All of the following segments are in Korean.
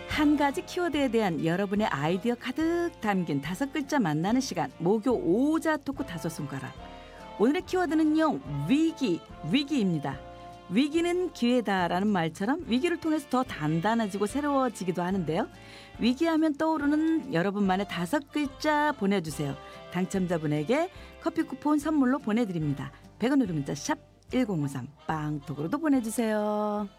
한 가지 키워드에 대한 여러분의 아이디어 가득 담긴 5글자 만나는 시간, 모교 오자 토크 5손가락. 오늘의 키워드는요, 위기입니다. 위기는 기회다라는 말처럼 위기를 통해서 더 단단해지고 새로워지기도 하는데요. 위기하면 떠오르는 여러분만의 5글자 보내주세요. 당첨자분에게 커피 쿠폰 선물로 보내드립니다. 100원 유료 문자 샵 1053 빵톡으로도 보내주세요.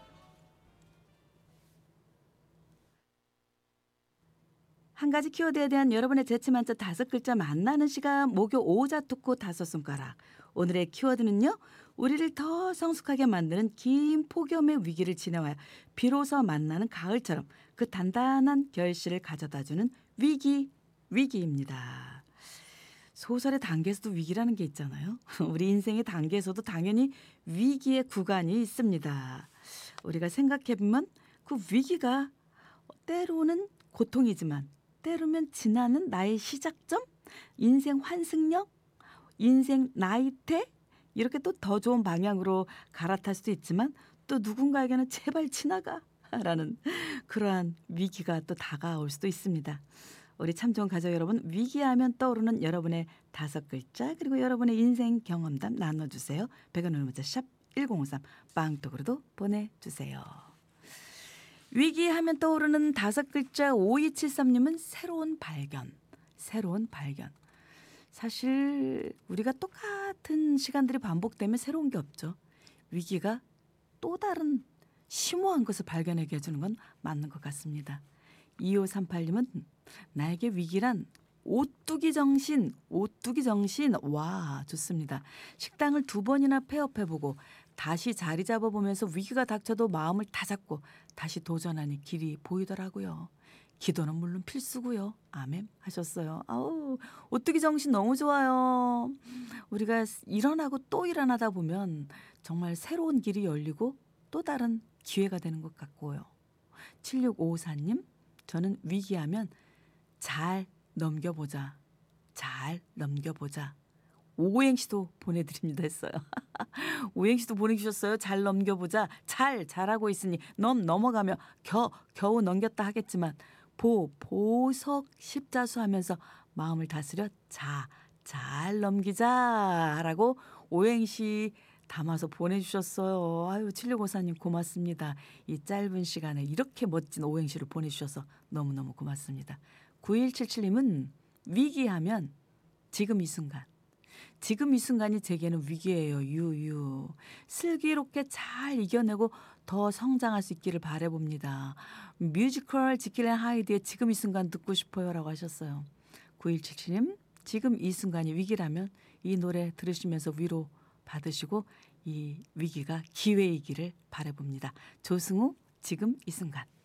한 가지 키워드에 대한 여러분의 재치 만점 5글자 만나는 시간, 모교 오자 토크 5손가락. 오늘의 키워드는요, 우리를 더 성숙하게 만드는 긴 폭염의 위기를 지나와야 비로소 만나는 가을처럼 그 단단한 결실을 가져다주는 위기입니다. 소설의 단계에서도 위기라는 게 있잖아요. 우리 인생의 단계에서도 당연히 위기의 구간이 있습니다. 우리가 생각해보면 그 위기가 때로는 고통이지만 때로면 지나는 나의 시작점, 인생 환승역, 인생 나이테, 이렇게 또 더 좋은 방향으로 갈아탈 수도 있지만 또 누군가에게는 제발 지나가라는 그러한 위기가 또 다가올 수도 있습니다. 우리 참 좋은 가족 여러분, 위기하면 떠오르는 여러분의 5글자 그리고 여러분의 인생 경험담 나눠주세요. 100원 문자 샵 1053 빵톡으로도 보내주세요. 위기하면 떠오르는 5글자 5273님은 새로운 발견. 사실 우리가 똑같은 시간들이 반복되면 새로운 게 없죠. 위기가 또 다른 심오한 것을 발견하게 해주는 건 맞는 것 같습니다. 2538님은 나에게 위기란 오뚜기 정신. 와, 좋습니다. 식당을 2번이나 폐업해보고 다시 자리 잡아보면서 위기가 닥쳐도 마음을 다잡고 다시 도전하니 길이 보이더라고요. 기도는 물론 필수고요. 아멘 하셨어요. 아우, 오뚜기 정신 너무 좋아요. 우리가 일어나고 또 일어나다 보면 정말 새로운 길이 열리고 또 다른 기회가 되는 것 같고요. 7654님, 저는 위기하면 잘 넘겨보자. 오행시도 보내드립니다 했어요. 오행시도 보내주셨어요. 잘 넘겨보자. 잘하고 있으니 넘어가며 겨우 넘겼다 하겠지만 보석 십자수 하면서 마음을 다스려 잘 넘기자라고 오행시 담아서 보내주셨어요. 아유, 7654님 고맙습니다. 이 짧은 시간에 이렇게 멋진 오행시를 보내주셔서 너무너무 고맙습니다. 9177님은 위기하면 지금 이 순간이 제게는 위기예요. 유유. 슬기롭게 잘 이겨내고 더 성장할 수 있기를 바라봅니다. 뮤지컬 지킬 앤 하이드의 지금 이 순간 듣고 싶어요 라고 하셨어요. 9177님, 지금 이 순간이 위기라면 이 노래 들으시면서 위로 받으시고 이 위기가 기회이기를 바라봅니다. 조승우, 지금 이 순간.